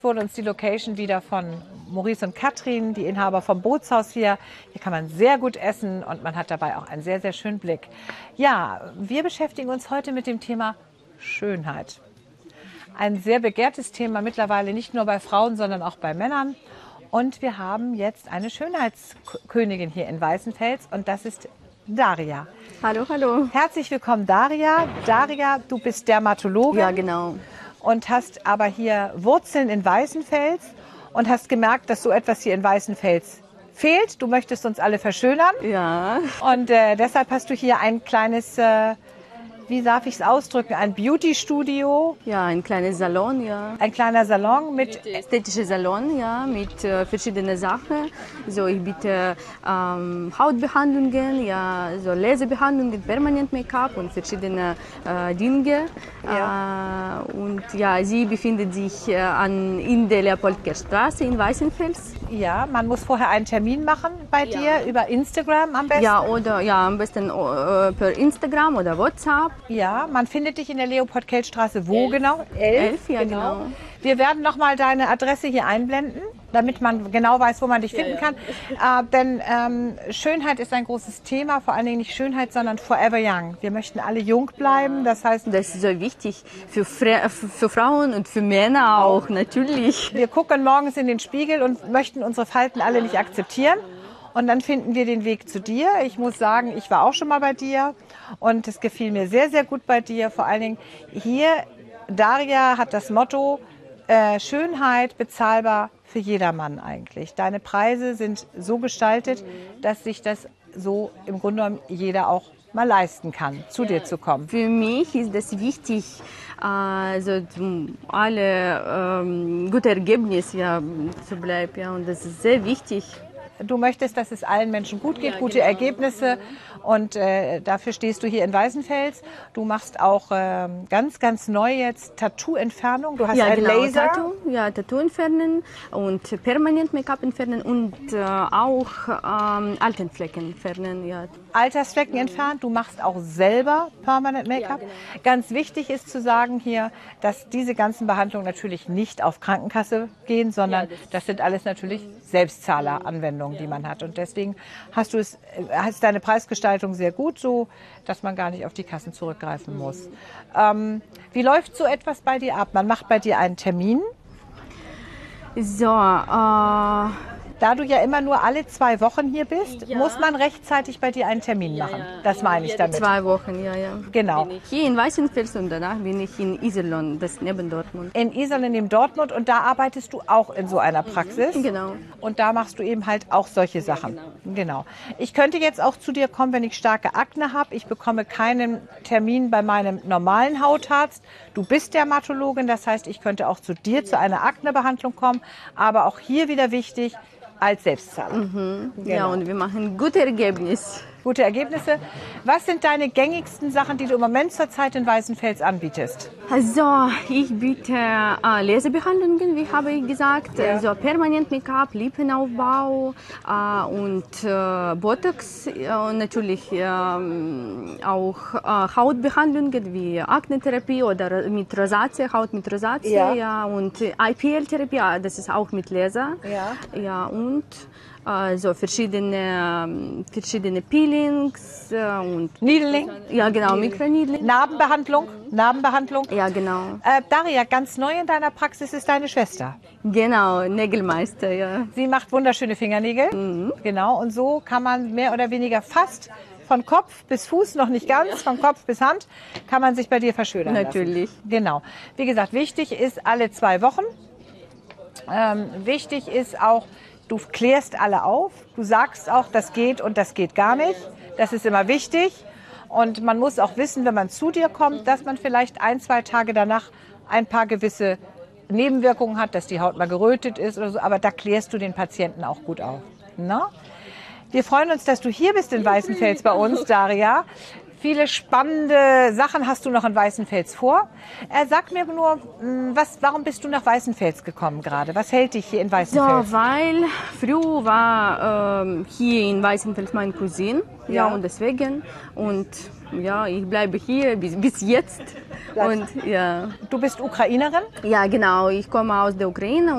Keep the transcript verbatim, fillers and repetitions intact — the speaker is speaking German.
Wurde uns die Location wieder von Maurice und Katrin, die Inhaber vom Bootshaus hier. Hier kann man sehr gut essen und man hat dabei auch einen sehr, sehr schönen Blick. Ja, wir beschäftigen uns heute mit dem Thema Schönheit. Ein sehr begehrtes Thema mittlerweile nicht nur bei Frauen, sondern auch bei Männern. Und wir haben jetzt eine Schönheitskönigin hier in Weißenfels und das ist Daria. Hallo, hallo. Herzlich willkommen, Daria. Daria, du bist Dermatologin. Ja, genau. Und hast aber hier Wurzeln in Weißenfels und hast gemerkt, dass so etwas hier in Weißenfels fehlt. Du möchtest uns alle verschönern. Ja. Und äh, deshalb hast du hier ein kleines, äh, wie darf ich es ausdrücken, ein Beauty-Studio. Ja, ein kleines Salon, ja. Ein kleiner Salon mit... Ästhetischer Salon, ja, mit äh, verschiedenen Sachen. So, ich biete ähm, Hautbehandlungen, ja, so Laserbehandlungen, Permanent Make-up und verschiedene äh, Dinge. Ja. Äh, und ja, sie befindet sich äh, an, in der Leopoldkerstraße in Weißenfels. Ja, man muss vorher einen Termin machen bei Ja. dir, über Instagram am besten. Ja, oder ja, am besten äh, per Instagram oder WhatsApp. Ja, man findet dich in der Leopold-Kelch-Straße wo genau? Elf, ja, genau. Wir werden nochmal deine Adresse hier einblenden, damit man genau weiß, wo man dich finden kann. Äh, denn ähm, Schönheit ist ein großes Thema, vor allen Dingen nicht Schönheit, sondern forever young. Wir möchten alle jung bleiben, das heißt... Das ist so wichtig für, Fra für Frauen und für Männer auch, natürlich. Wir gucken morgens in den Spiegel und möchten unsere Falten alle nicht akzeptieren. Und dann finden wir den Weg zu dir. Ich muss sagen, ich war auch schon mal bei dir und es gefiel mir sehr, sehr gut bei dir. Vor allen Dingen hier, Daria hat das Motto, äh, Schönheit bezahlbar für jedermann eigentlich. Deine Preise sind so gestaltet, dass sich das so im Grunde genommen jeder auch mal leisten kann, zu dir zu kommen. Für mich ist es wichtig, also alle ähm, gute Ergebnisse ja, zu bleiben. Ja, und das ist sehr wichtig. Du möchtest, dass es allen Menschen gut geht, Ja, gute genau. Ergebnisse und äh, dafür stehst du hier in Weißenfels. Du machst auch äh, ganz, ganz neu jetzt Tattoo-Entfernung. Du hast Ja, einen genau, Laser. Tattoo, ja, Tattoo entfernen und permanent Make-up entfernen und äh, auch ähm, Altenflecken entfernen. Ja. Altersflecken entfernt. Du machst auch selber Permanent Make-up. Ja, genau. Ganz wichtig ist zu sagen hier, dass diese ganzen Behandlungen natürlich nicht auf Krankenkasse gehen, sondern Ja, das- das sind alles natürlich Selbstzahleranwendungen, die man hat. Und deswegen hast du es, hast deine Preisgestaltung sehr gut, so dass man gar nicht auf die Kassen zurückgreifen muss. Ähm, wie läuft so etwas bei dir ab? Man macht bei dir einen Termin. So, äh, Da du ja immer nur alle zwei Wochen hier bist, Ja. muss man rechtzeitig bei dir einen Termin machen. Das meine ich damit. zwei Wochen, ja, ja. Genau. Bin ich hier in Weißenfels und danach bin ich in Iserlohn, das ist neben Dortmund. In Iserlohn, in Dortmund, und da arbeitest du auch in so einer Praxis. Genau. Und da machst du eben halt auch solche Sachen. Genau. Ich könnte jetzt auch zu dir kommen, wenn ich starke Akne habe. Ich bekomme keinen Termin bei meinem normalen Hautarzt. Du bist Dermatologin, das heißt, ich könnte auch zu dir zu einer Aknebehandlung kommen. Aber auch hier wieder wichtig, als Selbstzahler. Ja, Genau. und wir machen gute Ergebnisse. Gute Ergebnisse. Was sind deine gängigsten Sachen, die du im Moment zurzeit in Weißenfels anbietest? Also, ich biete äh, Laserbehandlungen, wie habe ich gesagt, Ja. also permanent Make-up, Lippenaufbau äh, und äh, Botox äh, und natürlich ähm, auch äh, Hautbehandlungen wie Aknetherapie oder mit Rosatie, Haut mit Rosatie, Ja. ja, und äh, I P L-Therapie, ja, das ist auch mit Laser. Ja. Ja, und äh, so verschiedene, ähm, verschiedene Peelings äh, und Needling, ja, genau, Mikroneedling. Narbenbehandlung, Narbenbehandlung. Ja, genau. Äh, Daria, ganz neu in deiner Praxis ist deine Schwester. Genau, Nägelmeister, ja. Sie macht wunderschöne Fingernägel. Genau, und so kann man mehr oder weniger fast von Kopf bis Fuß, noch nicht ganz, von Kopf bis Hand, kann man sich bei dir verschönern Natürlich. lassen. Genau. Wie gesagt, wichtig ist alle zwei Wochen. Ähm, wichtig ist auch, du klärst alle auf. Du sagst auch, das geht und das geht gar nicht. Das ist immer wichtig. Und man muss auch wissen, wenn man zu dir kommt, dass man vielleicht ein, zwei Tage danach ein paar gewisse Nebenwirkungen hat, dass die Haut mal gerötet ist oder so. Aber da klärst du den Patienten auch gut auf. Na? Wir freuen uns, dass du hier bist in Weißenfels bei uns, Daria. Viele spannende Sachen hast du noch in Weißenfels vor. Äh, sag mir nur, mh, was, warum bist du nach Weißenfels gekommen gerade? Was hält dich hier in So, Weißenfels? weil früher war ähm, hier in Weißenfels mein Cousin, ja, Ja. und deswegen, und ja, ich bleibe hier bis, bis jetzt. Bleibst Und ja, Du bist Ukrainerin? ja, genau, ich komme aus der Ukraine.